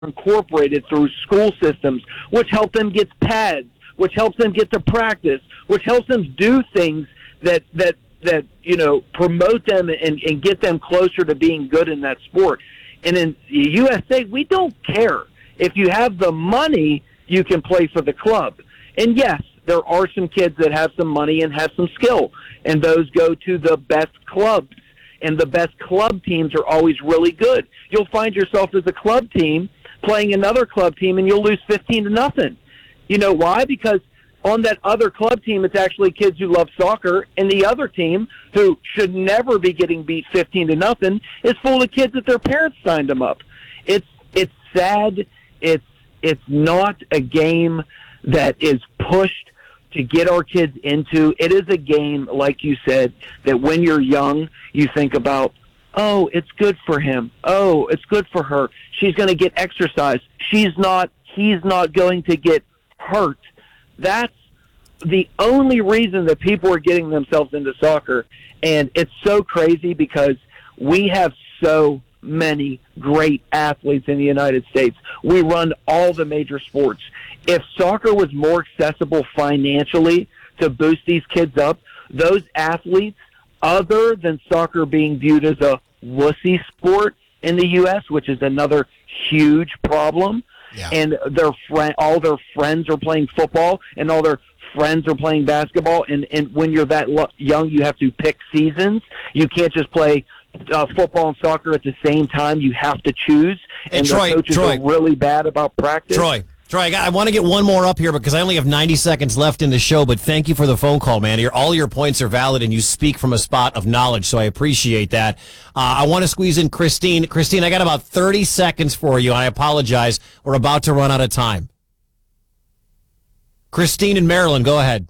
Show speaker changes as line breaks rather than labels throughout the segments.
incorporated through school systems, which help them get pads, which helps them get to practice, which helps them do things that promote them and get them closer to being good in that sport. And in the USA, we don't care. If you have the money, you can play for the club. And yes, there are some kids that have some money and have some skill, and those go to the best clubs. And the best club teams are always really good. You'll find yourself as a club team playing another club team, and you'll lose 15-0. You know why? Because on that other club team, it's actually kids who love soccer, and the other team, who should never be getting beat 15-0, is full of kids that their parents signed them up. It's sad. It's not a game that is pushed to get our kids into. It is a game, like you said, that when you're young, you think about, oh, it's good for him. Oh, it's good for her. She's going to get exercise. He's not going to get hurt. That's the only reason that people are getting themselves into soccer. And it's so crazy because we have so many great athletes in the United States. We run all the major sports. If soccer was more accessible financially to boost these kids up, those athletes, other than soccer being viewed as a wussy sport in the U.S., which is another huge problem, and all their friends are playing football and all their friends are playing basketball, and when you're that young, you have to pick seasons. You can't just play football and soccer at the same time. You have to choose, and the coaches are really bad about practice.
Troy, I want to get one more up here because I only have 90 seconds left in the show, but thank you for the phone call, man. All your points are valid, and you speak from a spot of knowledge, so I appreciate that. I want to squeeze in Christine. Christine, I got about 30 seconds for you, and I apologize. We're about to run out of time. Christine in Maryland, go ahead.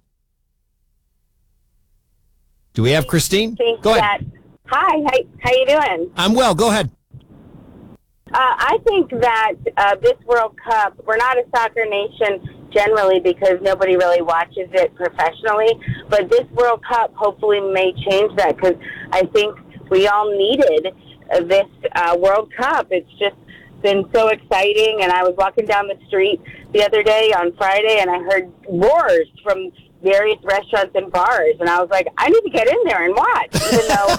Do we have Christine? Go ahead.
Hi, how you doing?
I'm well. Go ahead.
I think that this World Cup, we're not a soccer nation generally because nobody really watches it professionally, but this World Cup hopefully may change that because I think we all needed this World Cup. It's just been so exciting, and I was walking down the street the other day on Friday, and I heard roars from various restaurants and bars, and I was like, I need to get in there and watch, even though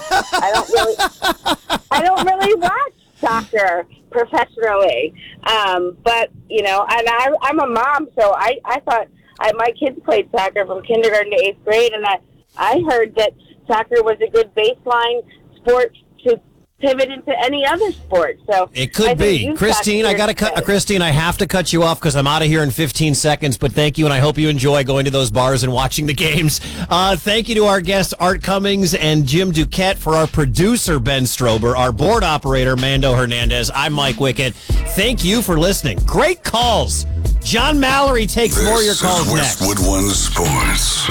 I don't really watch soccer professionally. But and I'm a mom, so I thought my kids played soccer from kindergarten to 8th grade, and I heard that soccer was a good baseline sport to pivot into any other sport. So
it could be. Christine, Christine, I have to cut you off because I'm out of here in 15 seconds, but thank you, and I hope you enjoy going to those bars and watching the games. Thank you to our guests, Art Cummings and Jim Duquette, for our producer, Ben Strober, our board operator, Mando Hernandez. I'm Mike Wickett. Thank you for listening. Great calls. John Mallory takes more of your calls next.
Westwood One Sports.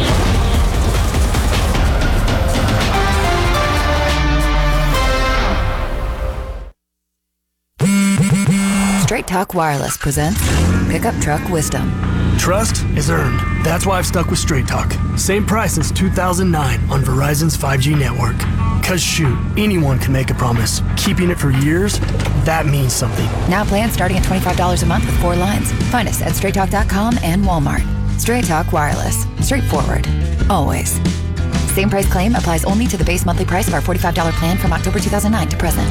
Straight Talk Wireless presents Pickup Truck Wisdom.
Trust is earned. That's why I've stuck with Straight Talk. Same price since 2009 on Verizon's 5G network. Cause shoot, anyone can make a promise. Keeping it for years, that means something.
Now plans starting at $25 a month with 4 lines. Find us at straighttalk.com and Walmart. Straight Talk Wireless. Straightforward. Always. Same price claim applies only to the base monthly price of our $45 plan from October 2009 to present.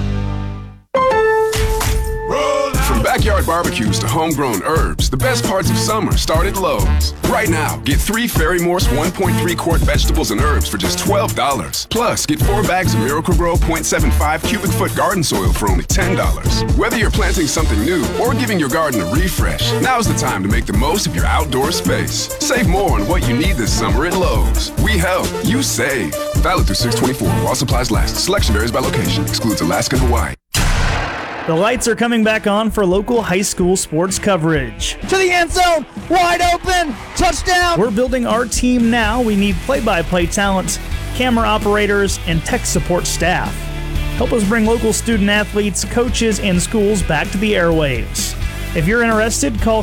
From backyard barbecues to homegrown herbs, the best parts of summer start at Lowe's. Right now, get 3 Ferry Morse 1.3 quart vegetables and herbs for just $12. Plus, get 4 bags of Miracle-Gro 0.75 cubic foot garden soil for only $10. Whether you're planting something new or giving your garden a refresh, now's the time to make the most of your outdoor space. Save more on what you need this summer at Lowe's. We help, you save. Valid through 6/24 while supplies last. Selection varies by location. Excludes Alaska and Hawaii.
The lights are coming back on for local high school sports coverage.
To the end zone, wide open, touchdown!
We're building our team now. We need play-by-play talent, camera operators, and tech support staff. Help us bring local student athletes, coaches, and schools back to the airwaves. If you're interested, call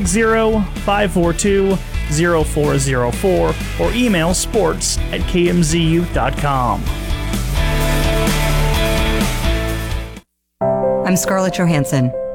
660-542-0404 or email sports@kmzu.com.
I'm Scarlett Johansson,